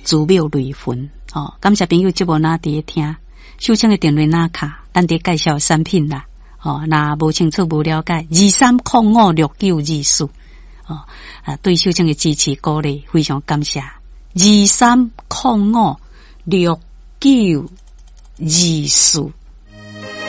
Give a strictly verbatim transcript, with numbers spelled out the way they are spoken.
祖庙雷魂哦，感谢朋友节目哪伫听，收听的电话哪卡，咱伫介绍产品啦。哦，那无清楚无了解，二三零五六九二四哦啊，对收听的支持鼓励非常感谢。二三零五六九二四。